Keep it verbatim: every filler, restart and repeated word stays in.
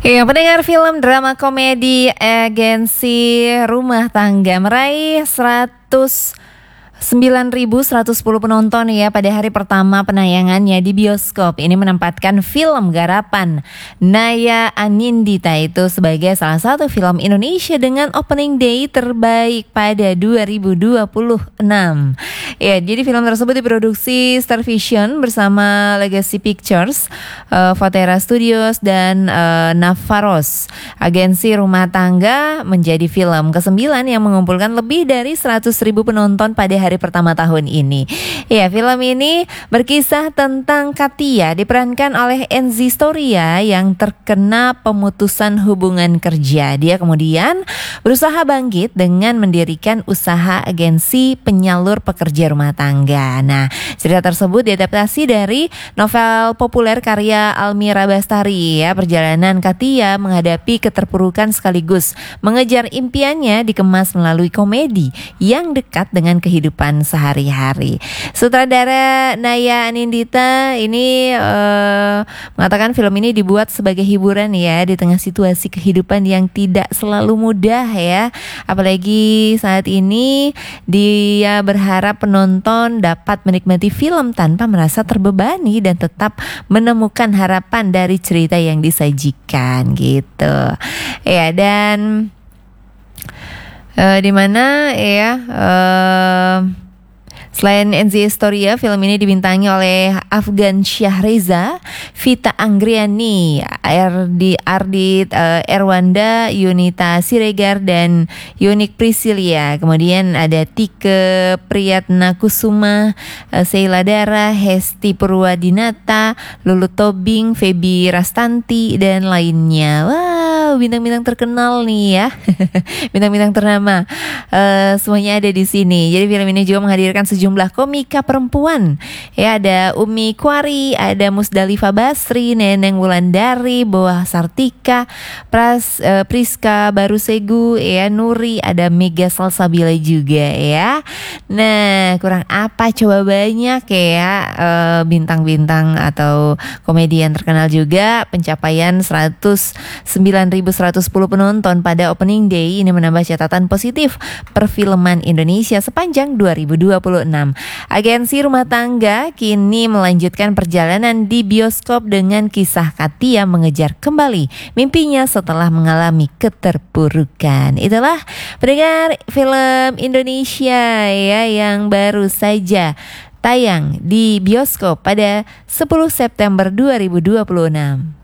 Ya, pendengar film drama komedi Agensi Rumah Tangga meraih seratus sembilan ribu seratus sepuluh penonton ya pada hari pertama penayangannya di bioskop. Ini menempatkan film garapan Naya Anindita itu sebagai salah satu film Indonesia dengan opening day terbaik pada dua ribu dua puluh enam. Ya, jadi film tersebut diproduksi Star Vision bersama Legacy Pictures, uh, Fotera Studios dan uh, Navaros. Agensi Rumah Tangga menjadi film kesembilan yang mengumpulkan lebih dari seratus ribu penonton pada hari pertama tahun ini. Ya, film ini berkisah tentang Katia diperankan oleh Enzi Storia yang terkena pemutusan hubungan kerja. Dia kemudian berusaha bangkit dengan mendirikan usaha agensi penyalur pekerja rumah tangga. Nah, cerita tersebut diadaptasi dari novel populer karya Almira Bastari ya. Perjalanan Katia menghadapi keterpurukan sekaligus mengejar impiannya dikemas melalui komedi yang dekat dengan kehidupan sehari-hari. Sutradara Naya Anindita ini uh, mengatakan film ini dibuat sebagai hiburan ya di tengah situasi kehidupan yang tidak selalu mudah ya. Apalagi saat ini dia berharap penonton dapat menikmati film tanpa merasa terbebani dan tetap menemukan harapan dari cerita yang disajikan gitu. Ya, dan Uh, di mana ya uh, selain Enzi Storia, film ini dibintangi oleh Afgan Syahreza, Vita Anggriani, Ardi Ardit, uh, Erwanda, Yunita Siregar dan Yonik Priscilia. Kemudian ada Tike Priyatnakusuma, uh, Sheila Dara, Hesti Purwadinata, Lulu Tobing, Feby Rastanti dan lainnya. Wow, bintang-bintang terkenal nih ya. Bintang-bintang ternama. Uh, semuanya ada di sini. Jadi film ini juga menghadirkan sejumlah jumlah komika perempuan. Ya, ada Umi Kwari, ada Musdalifah Basri, Neneng Wulandari, Boah Sartika, Pras, uh, Priska Barusegu, ya, Nuri, ada Mega Salsabila juga ya. Nah, kurang apa coba banyak ya uh, bintang-bintang atau komedian terkenal juga. Pencapaian seratus sembilan ribu seratus sepuluh penonton pada opening day ini menambah catatan positif perfilman Indonesia sepanjang dua ribu dua puluh enam. Agensi Rumah Tangga kini melanjutkan perjalanan di bioskop dengan kisah Katia mengejar kembali mimpinya setelah mengalami keterpurukan. Itulah pendengar film Indonesia ya yang baru saja tayang di bioskop pada sepuluh September dua ribu dua puluh enam.